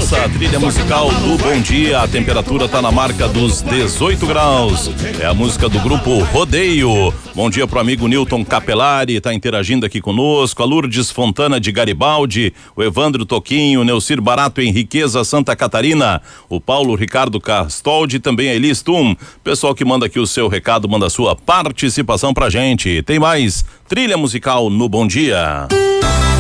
nossa trilha musical do Bom Dia. A temperatura tá na marca dos 18 graus. É a música do grupo Rodeio. Bom dia pro amigo Newton Capelari, tá interagindo aqui conosco. A Lourdes Fontana de Garibaldi, o Evandro Toquinho, o Neucir Barato em Riqueza, Santa Catarina, o Paulo Ricardo Castoldi, também a Elis Tum. Pessoal que manda aqui o seu recado, manda a sua participação pra gente. Tem mais trilha musical no Bom Dia.